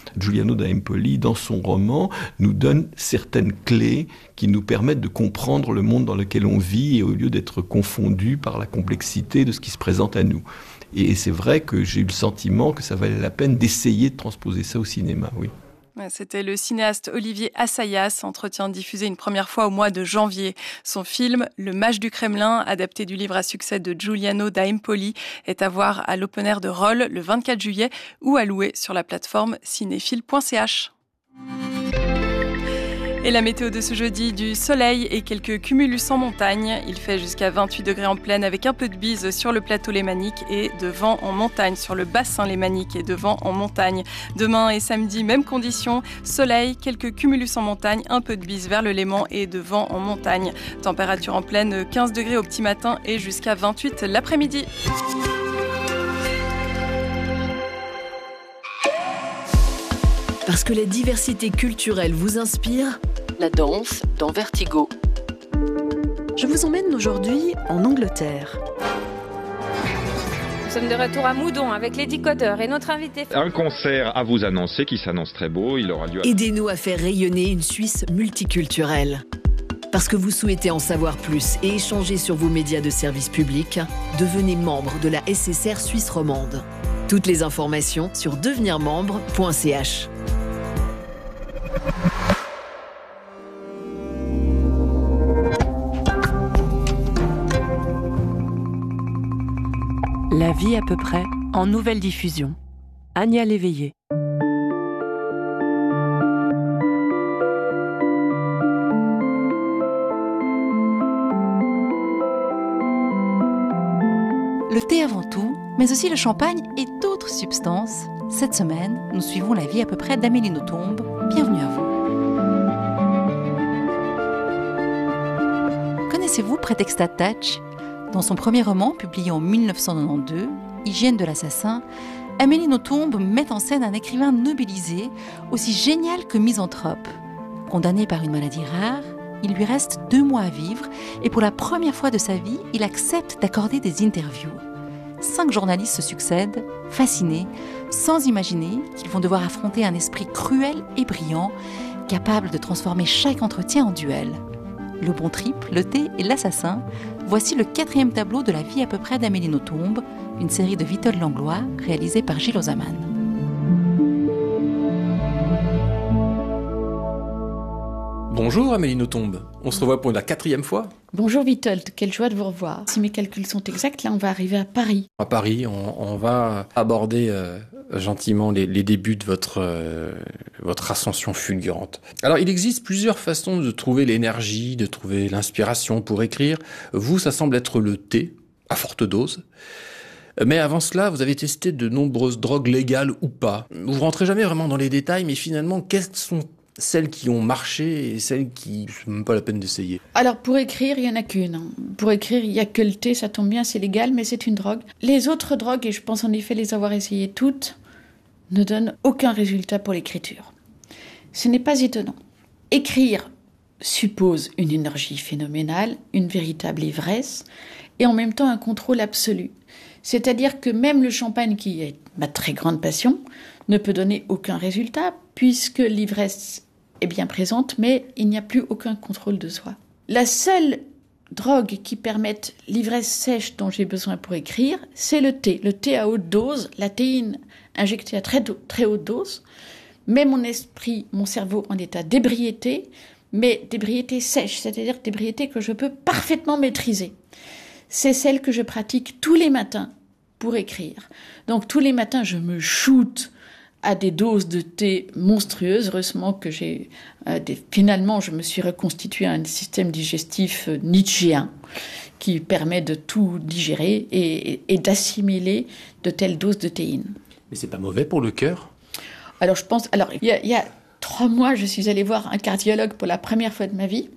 Giuliano da Empoli, dans son roman, nous donne certaines clés qui nous permettent de comprendre le monde dans lequel on vit et au lieu d'être confondus par la complexité de ce qui se présente à nous. Et c'est vrai que j'ai eu le sentiment que ça valait la peine d'essayer de transposer ça au cinéma, oui. C'était le cinéaste Olivier Assayas, entretien diffusé une première fois au mois de janvier. Son film « Le Mage du Kremlin », adapté du livre à succès de Giuliano da Empoli, est à voir à l'Open Air de Rolle le vingt-quatre juillet ou à louer sur la plateforme cinéphile point c h. Et la météo de ce jeudi, du soleil et quelques cumulus en montagne. Il fait jusqu'à vingt-huit degrés en plaine avec un peu de bise sur le plateau lémanique et de vent en montagne sur le bassin lémanique et de vent en montagne. Demain et samedi, même condition, soleil, quelques cumulus en montagne, un peu de bise vers le Léman et de vent en montagne. Température en plaine, quinze degrés au petit matin et jusqu'à vingt-huit l'après-midi. Parce que la diversité culturelle vous inspire, la danse dans Vertigo. Je vous emmène aujourd'hui en Angleterre. Nous sommes de retour à Moudon avec Lady Coder et notre invité. Un concert à vous annoncer qui s'annonce très beau. Il aura lieu à... Aidez-nous à faire rayonner une Suisse multiculturelle. Parce que vous souhaitez en savoir plus et échanger sur vos médias de service public, devenez membre de la S S R Suisse romande. Toutes les informations sur devenir membre point c h. La vie à peu près en nouvelle diffusion. Ania Léveillé. Le thé avant tout, mais aussi le champagne et d'autres substances. Cette semaine, nous suivons la vie à peu près d'Amélie Nothomb. Bienvenue à vous. Connaissez-vous Prétexta Touch ? Dans son premier roman, publié en mille neuf cent quatre-vingt-douze, Hygiène de l'assassin, Amélie Nothomb met en scène un écrivain nobilisé, aussi génial que misanthrope. Condamné par une maladie rare, il lui reste deux mois à vivre et pour la première fois de sa vie, il accepte d'accorder des interviews. Cinq journalistes se succèdent, fascinés, sans imaginer qu'ils vont devoir affronter un esprit cruel et brillant, capable de transformer chaque entretien en duel. Le bon trip, le thé et l'assassin, voici le quatrième tableau de la vie à peu près d'Amélie Nothomb, une série de Witold Langlois réalisée par Gilles Ozaman. Bonjour Amélie Nothomb, on se revoit pour la quatrième fois. Bonjour Witold, quelle joie de vous revoir. Si mes calculs sont exacts, là on va arriver à Paris. À Paris, on, on va aborder euh, gentiment les, les débuts de votre, euh, votre ascension fulgurante. Alors il existe plusieurs façons de trouver l'énergie, de trouver l'inspiration pour écrire. Vous, ça semble être le thé, à forte dose. Mais avant cela, vous avez testé de nombreuses drogues légales ou pas. Vous rentrez jamais vraiment dans les détails, mais finalement, quelles sont celles qui ont marché et celles qui, c'est même pas la peine d'essayer? Alors pour écrire, il y en a qu'une. Pour écrire, il y a que le thé, ça tombe bien, c'est légal, mais c'est une drogue. Les autres drogues, et je pense en effet les avoir essayées toutes, ne donnent aucun résultat pour l'écriture. Ce n'est pas étonnant. Écrire suppose une énergie phénoménale, une véritable ivresse, et en même temps un contrôle absolu. C'est-à-dire que même le champagne, qui est ma très grande passion, ne peut donner aucun résultat, puisque l'ivresse est bien présente, mais il n'y a plus aucun contrôle de soi. La seule drogue qui permette l'ivresse sèche dont j'ai besoin pour écrire, c'est le thé. Le thé à haute dose, la théine injectée à très, do- très haute dose, met mon esprit, mon cerveau en état d'ébriété, mais d'ébriété sèche, c'est-à-dire d'ébriété que je peux parfaitement maîtriser. C'est celle que je pratique tous les matins pour écrire. Donc tous les matins, je me shoote à des doses de thé monstrueuses. Heureusement que j'ai... Euh, des... Finalement, je me suis reconstitué un système digestif euh, nietzschéen qui permet de tout digérer et, et, et d'assimiler de telles doses de théine. Mais c'est pas mauvais pour le cœur? Alors je pense... Alors il y a, il y a trois mois, je suis allée voir un cardiologue pour la première fois de ma vie,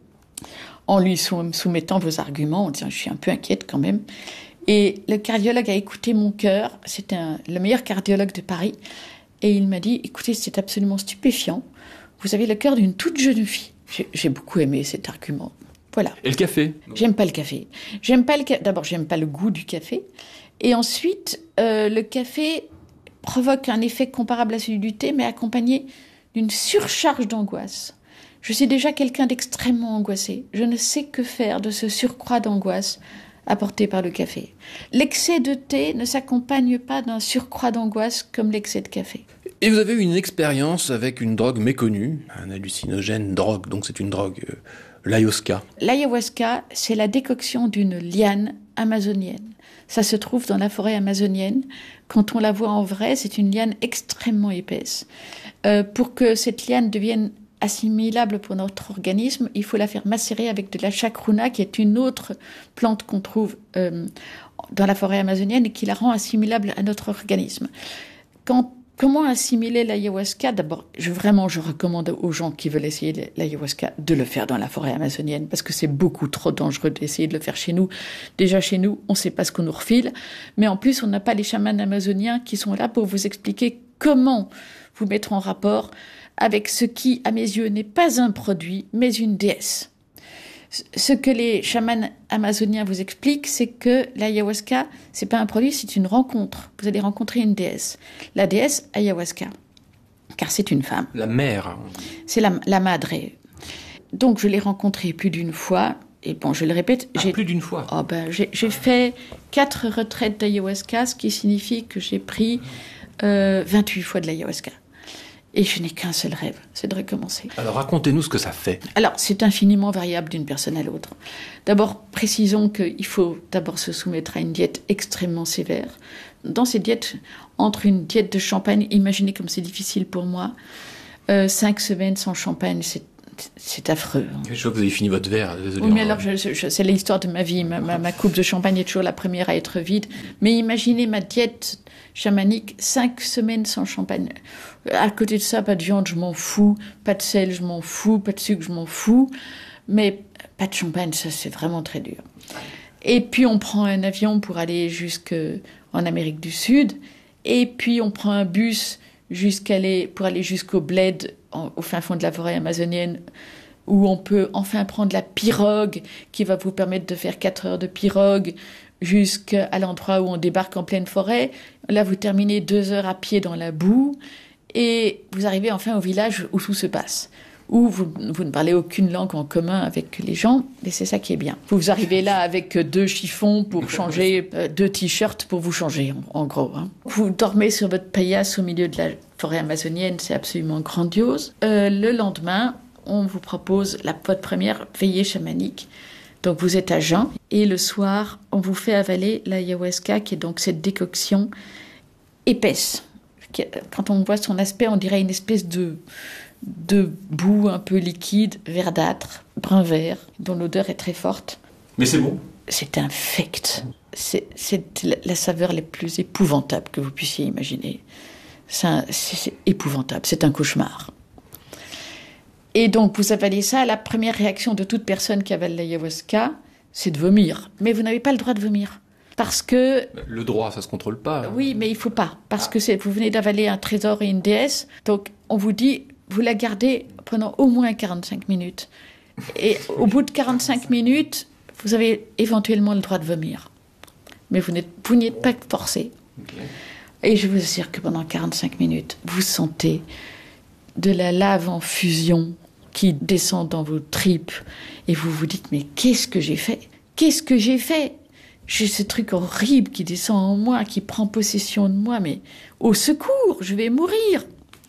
en lui soumettant vos arguments, en disant je suis un peu inquiète quand même. Et le cardiologue a écouté mon cœur, c'était un, le meilleur cardiologue de Paris, et il m'a dit, écoutez, c'est absolument stupéfiant, vous avez le cœur d'une toute jeune fille. J'ai, j'ai beaucoup aimé cet argument. Voilà. Et le café? J'aime pas le café. J'aime pas le ca... D'abord, j'aime pas le goût du café. Et ensuite, euh, le café provoque un effet comparable à celui du thé, mais accompagné d'une surcharge d'angoisse. Je suis déjà quelqu'un d'extrêmement angoissé. Je ne sais que faire de ce surcroît d'angoisse apporté par le café. L'excès de thé ne s'accompagne pas d'un surcroît d'angoisse comme l'excès de café. Et vous avez eu une expérience avec une drogue méconnue, un hallucinogène drogue, donc c'est une drogue, euh, l'ayahuasca. L'ayahuasca, c'est la décoction d'une liane amazonienne. Ça se trouve dans la forêt amazonienne. Quand on la voit en vrai, c'est une liane extrêmement épaisse. Euh, pour que cette liane devienne assimilable pour notre organisme, il faut la faire macérer avec de la chacruna, qui est une autre plante qu'on trouve euh, dans la forêt amazonienne et qui la rend assimilable à notre organisme. Quand, comment assimiler l'ayahuasca ? D'abord, je, vraiment, je recommande aux gens qui veulent essayer l'ayahuasca de le faire dans la forêt amazonienne, parce que c'est beaucoup trop dangereux d'essayer de le faire chez nous. Déjà, chez nous, on ne sait pas ce qu'on nous refile, mais en plus, on n'a pas les chamans amazoniens qui sont là pour vous expliquer comment vous mettre en rapport avec ce qui, à mes yeux, n'est pas un produit, mais une déesse. Ce que les chamans amazoniens vous expliquent, c'est que l'ayahuasca, c'est pas un produit, c'est une rencontre. Vous allez rencontrer une déesse. La déesse ayahuasca, car c'est une femme. La mère. C'est la, la madre. Donc, je l'ai rencontrée plus d'une fois. Et bon, je le répète... Ah, j'ai, plus d'une fois oh ben, j'ai, j'ai fait quatre retraites d'ayahuasca, ce qui signifie que j'ai pris euh, vingt-huit fois de l'ayahuasca. Et je n'ai qu'un seul rêve, c'est de recommencer. Alors racontez-nous ce que ça fait. Alors, c'est infiniment variable d'une personne à l'autre. D'abord, précisons qu'il faut d'abord se soumettre à une diète extrêmement sévère. Dans ces diètes, entre une diète de champagne, imaginez comme c'est difficile pour moi, euh, cinq semaines sans champagne, c'est C'est affreux. Je vois que vous avez fini votre verre. Désolé. Oui, mais alors, je, je, c'est l'histoire de ma vie. Ma, ma, ma coupe de champagne est toujours la première à être vide. Mais imaginez ma diète chamanique, cinq semaines sans champagne. À côté de ça, pas de viande, je m'en fous. Pas de sel, je m'en fous. Pas de sucre, je m'en fous. Mais pas de champagne, ça, c'est vraiment très dur. Et puis, on prend un avion pour aller jusqu'en Amérique du Sud. Et puis, on prend un bus jusqu'aller, pour aller jusqu'au bled, au fin fond de la forêt amazonienne, où on peut enfin prendre la pirogue qui va vous permettre de faire quatre heures de pirogue jusqu'à l'endroit où on débarque en pleine forêt. Là, vous terminez deux heures à pied dans la boue et vous arrivez enfin au village où tout se passe, où vous, vous ne parlez aucune langue en commun avec les gens, mais c'est ça qui est bien. Vous arrivez là avec deux chiffons pour changer, euh, deux t-shirts pour vous changer, en, en gros. Hein. Vous dormez sur votre paillasse au milieu de la forêt amazonienne, c'est absolument grandiose. Euh, le lendemain, on vous propose la, votre première veillée chamanique. Donc vous êtes à jeun, et le soir, on vous fait avaler l'ayahuasca, qui est donc cette décoction épaisse. Quand on voit son aspect, on dirait une espèce de... de boue un peu liquide, verdâtre, brun-vert, dont l'odeur est très forte. Mais c'est bon. C'est infect. C'est, c'est la, la saveur la plus épouvantable que vous puissiez imaginer. C'est, un, c'est, c'est épouvantable, c'est un cauchemar. Et donc, vous avalez ça, la première réaction de toute personne qui avale l'ayahuasca, c'est de vomir. Mais vous n'avez pas le droit de vomir. Parce que... Le droit, ça se contrôle pas. Oui, mais il faut pas. Parce ah. que c'est, vous venez d'avaler un trésor et une déesse. Donc, on vous dit... Vous la gardez pendant au moins quarante-cinq minutes. Et au bout de quarante-cinq minutes, vous avez éventuellement le droit de vomir. Mais vous n'êtes, vous n'y êtes pas forcé. Okay. Et je vous assure que pendant quarante-cinq minutes, vous sentez de la lave en fusion qui descend dans vos tripes. Et vous vous dites, mais qu'est-ce que j'ai fait ? Qu'est-ce que j'ai fait ? J'ai ce truc horrible qui descend en moi, qui prend possession de moi. Mais au secours, je vais mourir !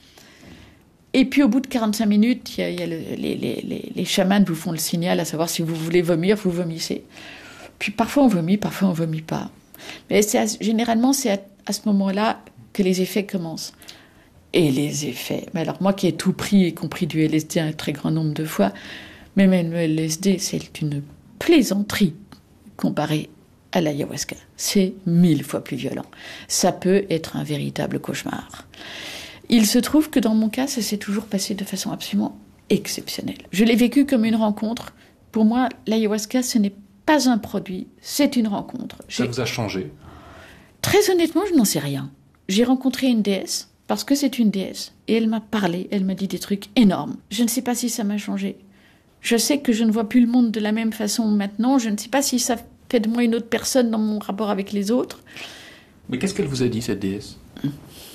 Et puis, au bout de quarante-cinq minutes, il y a, il y a le, les, les, les, les chamans vous font le signal, à savoir si vous voulez vomir, vous vomissez. Puis parfois on vomit, parfois on ne vomit pas. Mais c'est à, généralement, c'est à, à ce moment-là que les effets commencent. Et les effets... Mais alors, moi qui ai tout pris, y compris du L S D un très grand nombre de fois, mais même le L S D, c'est une plaisanterie comparé à l'ayahuasca. C'est mille fois plus violent. Ça peut être un véritable cauchemar. Il se trouve que dans mon cas, ça s'est toujours passé de façon absolument exceptionnelle. Je l'ai vécu comme une rencontre. Pour moi, l'ayahuasca, ce n'est pas un produit, c'est une rencontre. Ça J'ai... vous a changé ? Très honnêtement, je n'en sais rien. J'ai rencontré une déesse, parce que c'est une déesse, et elle m'a parlé, elle m'a dit des trucs énormes. Je ne sais pas si ça m'a changé. Je sais que je ne vois plus le monde de la même façon maintenant. Je ne sais pas si ça fait de moi une autre personne dans mon rapport avec les autres. Mais qu'est-ce qu'elle vous a dit, cette déesse ?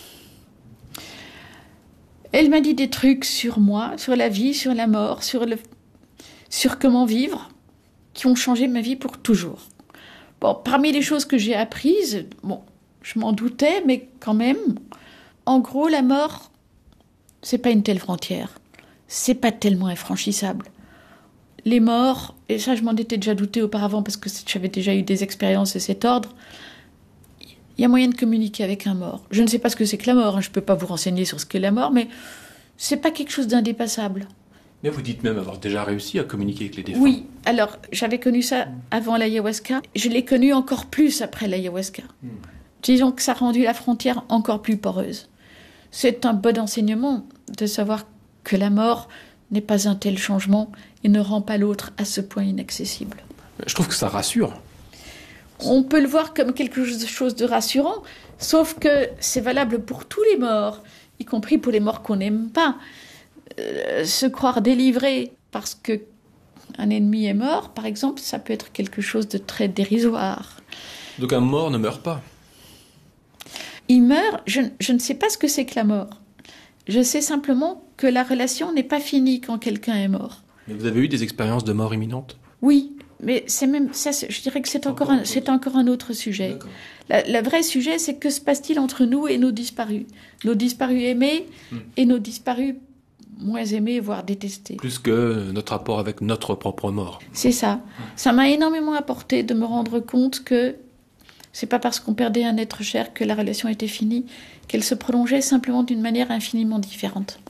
Elle m'a dit des trucs sur moi, sur la vie, sur la mort, sur, le... sur comment vivre, qui ont changé ma vie pour toujours. Bon, parmi les choses que j'ai apprises, bon, je m'en doutais, mais quand même, en gros, la mort, c'est pas une telle frontière. C'est pas tellement infranchissable. Les morts, et ça je m'en étais déjà douté auparavant parce que j'avais déjà eu des expériences de cet ordre, il y a moyen de communiquer avec un mort. Je ne sais pas ce que c'est que la mort, hein, je ne peux pas vous renseigner sur ce qu'est la mort, mais c'est pas quelque chose d'indépassable. Mais vous dites même avoir déjà réussi à communiquer avec les défunts. Oui, alors j'avais connu ça avant l'ayahuasca, je l'ai connu encore plus après l'ayahuasca. Hmm. Disons que ça a rendu la frontière encore plus poreuse. C'est un bon enseignement de savoir que la mort n'est pas un tel changement et ne rend pas l'autre à ce point inaccessible. Je trouve que ça rassure. On peut le voir comme quelque chose de rassurant, sauf que c'est valable pour tous les morts, y compris pour les morts qu'on n'aime pas. Euh, se croire délivré parce que un ennemi est mort, par exemple, ça peut être quelque chose de très dérisoire. Donc un mort ne meurt pas. Il meurt, je, je ne sais pas ce que c'est que la mort. Je sais simplement que la relation n'est pas finie quand quelqu'un est mort. Mais vous avez eu des expériences de mort imminente ? Oui, mais c'est même ça. C'est, je dirais que c'est encore un, c'est encore un autre sujet. La, le vrai sujet, c'est que se passe-t-il entre nous et nos disparus, nos disparus aimés hmm. et nos disparus moins aimés, voire détestés. Plus que notre rapport avec notre propre mort. C'est ça. Ça m'a énormément apporté de me rendre compte que c'est pas parce qu'on perdait un être cher que la relation était finie, qu'elle se prolongeait simplement d'une manière infiniment différente.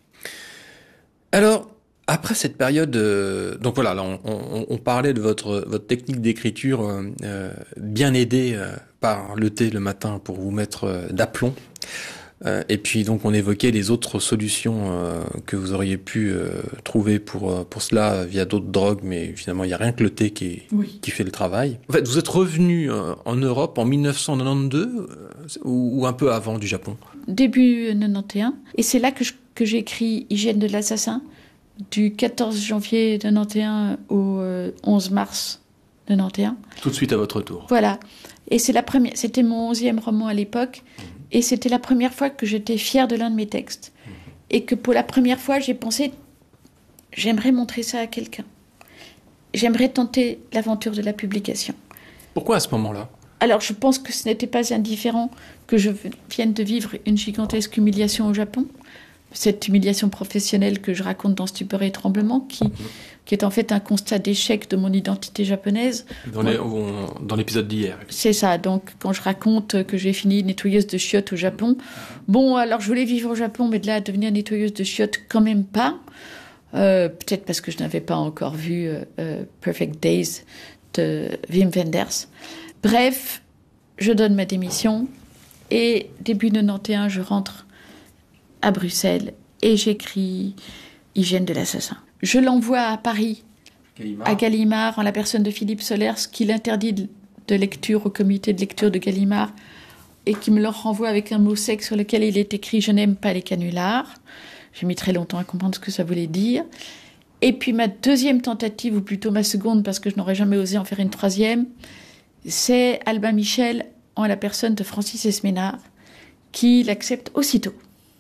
Alors, après cette période, euh, donc voilà, là, on, on, on parlait de votre, votre technique d'écriture euh, euh, bien aidée euh, par le thé le matin pour vous mettre euh, d'aplomb. Euh, et puis donc on évoquait les autres solutions euh, que vous auriez pu euh, trouver pour euh, pour cela via d'autres drogues, mais finalement il y a rien que le thé qui oui. qui fait le travail. En fait, vous êtes revenu euh, en Europe en dix-neuf cent quatre-vingt-douze euh, ou, ou un peu avant du Japon. Début quatre-vingt-onze, et c'est là que je, que j'ai écrit Hygiène de l'assassin du quatorze janvier quatre-vingt-onze au euh, onze mars quatre-vingt-onze. Tout de suite à votre tour. Voilà, et c'est la première. C'était mon onzième roman à l'époque. Mmh. Et c'était la première fois que j'étais fière de l'un de mes textes. Mmh. Et que pour la première fois, j'ai pensé, j'aimerais montrer ça à quelqu'un. J'aimerais tenter l'aventure de la publication. Pourquoi à ce moment-là ? Alors, je pense que ce n'était pas indifférent que je vienne de vivre une gigantesque humiliation au Japon. Cette humiliation professionnelle que je raconte dans Stupeur et Tremblement, qui, mmh. qui est en fait un constat d'échec de mon identité japonaise. Dans, les, on, dans l'épisode d'hier. C'est ça. Donc, quand je raconte que j'ai fini nettoyeuse de chiottes au Japon, bon, alors je voulais vivre au Japon, mais de là à devenir nettoyeuse de chiottes, quand même pas. Euh, peut-être parce que je n'avais pas encore vu euh, Perfect Days de Wim Wenders. Bref, je donne ma démission et début quatre-vingt-onze, je rentre à Bruxelles et j'écris Hygiène de l'assassin. Je l'envoie à Paris, Gallimard. à Gallimard, en la personne de Philippe Solers, qui l'interdit de lecture au comité de lecture de Gallimard et qui me le renvoie avec un mot sec sur lequel il est écrit « Je n'aime pas les canulars ». J'ai mis très longtemps à comprendre ce que ça voulait dire. Et puis ma deuxième tentative, ou plutôt ma seconde, parce que je n'aurais jamais osé en faire une troisième, c'est Albin Michel, en la personne de Francis Esménard, qui l'accepte aussitôt.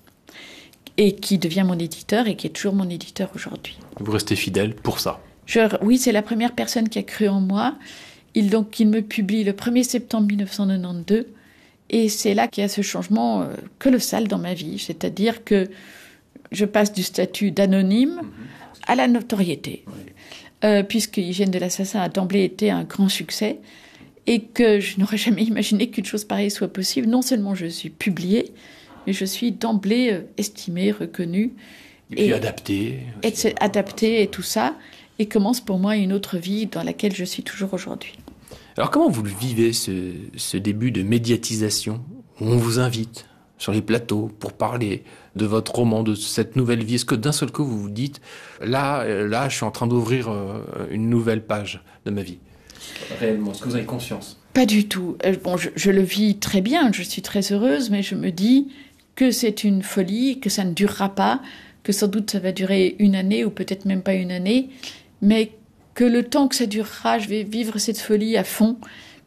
Et qui devient mon éditeur et qui est toujours mon éditeur aujourd'hui. Vous restez fidèle pour ça ? Je, Oui, c'est la première personne qui a cru en moi. Il, donc, il me publie le premier septembre dix-neuf cent quatre-vingt-douze. Et c'est là qu'il y a ce changement euh, colossal dans ma vie. C'est-à-dire que je passe du statut d'anonyme mm-hmm. à la notoriété. Oui. Euh, puisque Hygiène de l'assassin a d'emblée été un grand succès. Et que je n'aurais jamais imaginé qu'une chose pareille soit possible. Non seulement je suis publiée, mais je suis d'emblée euh, estimée, reconnue. Et puis et, adaptée. Et adaptée et tout ça. Et commence pour moi une autre vie dans laquelle je suis toujours aujourd'hui. Alors comment vous le vivez, ce, ce début de médiatisation où on vous invite sur les plateaux pour parler de votre roman, de cette nouvelle vie ? Est-ce que d'un seul coup vous vous dites, là, là je suis en train d'ouvrir euh, une nouvelle page de ma vie ? Réellement, est-ce que vous avez conscience ? Pas du tout. Euh, bon, je, je le vis très bien, je suis très heureuse, mais je me dis que c'est une folie, que ça ne durera pas, que sans doute ça va durer une année ou peut-être même pas une année, mais que le temps que ça durera, je vais vivre cette folie à fond,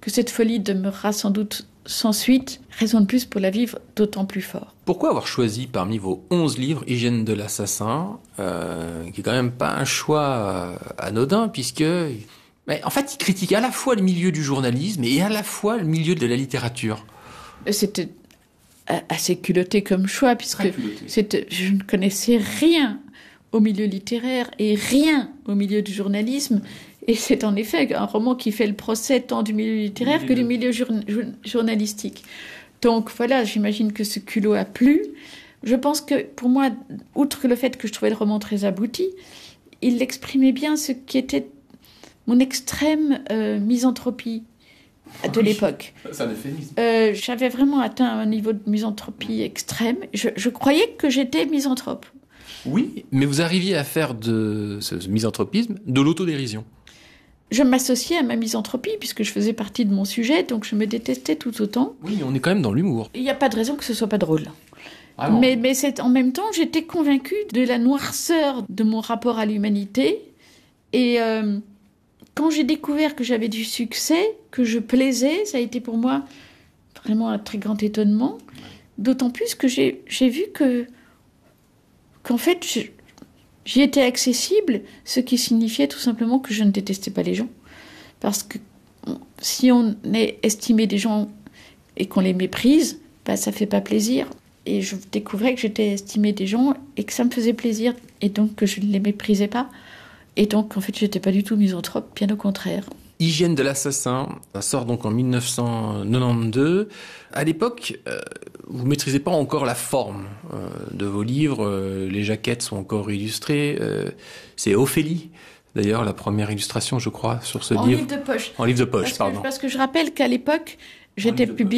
que cette folie demeurera sans doute sans suite, raison de plus pour la vivre d'autant plus fort. Pourquoi avoir choisi parmi vos onze livres Hygiène de l'assassin, euh, qui est quand même pas un choix euh, anodin, puisque mais, en fait il critique à la fois le milieu du journalisme et à la fois le milieu de la littérature. C'était assez culotté comme choix, puisque c'était, je ne connaissais rien au milieu littéraire et rien au milieu du journalisme. Et c'est en effet un roman qui fait le procès tant du milieu littéraire que du milieu jour- journalistique. Donc voilà, j'imagine que ce culot a plu. Je pense que pour moi, outre le fait que je trouvais le roman très abouti, il exprimait bien ce qui était mon extrême euh, misanthropie de l'époque. C'est un euphémisme. Euh, j'avais vraiment atteint un niveau de misanthropie extrême. Je, je croyais que j'étais misanthrope. Oui, mais vous arriviez à faire de ce misanthropisme de l'autodérision. Je m'associais à ma misanthropie puisque je faisais partie de mon sujet, donc je me détestais tout autant. Oui, on est quand même dans l'humour. Il n'y a pas de raison que ce soit pas drôle. Ah mais mais c'est, en même temps, j'étais convaincue de la noirceur de mon rapport à l'humanité. Et euh, quand j'ai découvert que j'avais du succès, que je plaisais, ça a été pour moi vraiment un très grand étonnement. D'autant plus que j'ai, j'ai vu que, qu'en fait, je, j'y étais accessible, ce qui signifiait tout simplement que je ne détestais pas les gens. Parce que si on est estimé des gens et qu'on les méprise, bah, ça ne fait pas plaisir. Et je découvrais que j'étais estimée des gens et que ça me faisait plaisir, et donc que je ne les méprisais pas. Et donc, en fait, je n'étais pas du tout misanthrope, bien au contraire. Hygiène de l'assassin, ça sort donc en dix-neuf cent quatre-vingt-douze. À l'époque, euh, vous ne maîtrisez pas encore la forme euh, de vos livres. Euh, les jaquettes sont encore illustrées. Euh, c'est Ophélie, d'ailleurs, la première illustration, je crois, sur ce en livre. En livre de poche. En livre de poche, parce pardon. Que, parce que je rappelle qu'à l'époque, j'étais publiée